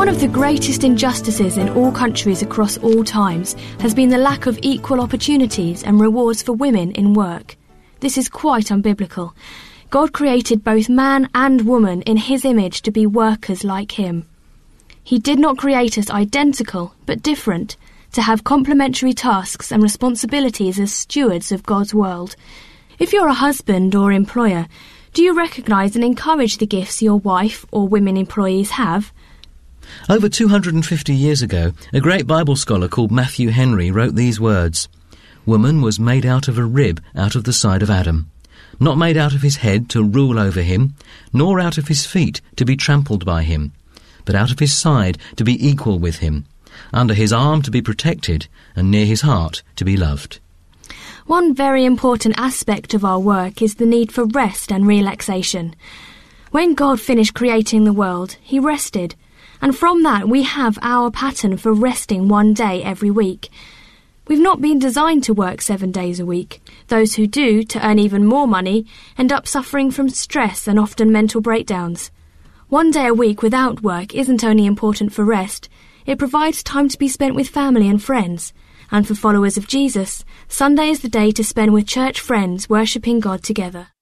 One of the greatest injustices in all countries across all times has been the lack of equal opportunities and rewards for women in work. This is quite unbiblical. God created both man and woman in his image to be workers like him. He did not create us identical, but different, to have complementary tasks and responsibilities as stewards of God's world. If you're a husband or employer, do you recognise and encourage the gifts your wife or women employees have? Over 250 years ago, a great Bible scholar called Matthew Henry wrote these words: "Woman was made out of a rib out of the side of Adam, not made out of his head to rule over him, nor out of his feet to be trampled by him, but out of his side to be equal with him, under his arm to be protected, and near his heart to be loved." One very important aspect of our work is the need for rest and relaxation. When God finished creating the world, he rested, and from that we have our pattern for resting one day every week. We've not been designed to work 7 days a week. Those who do, to earn even more money, end up suffering from stress and often mental breakdowns. 1 day a week without work isn't only important for rest, it provides time to be spent with family and friends. And for followers of Jesus, Sunday is the day to spend with church friends worshipping God together.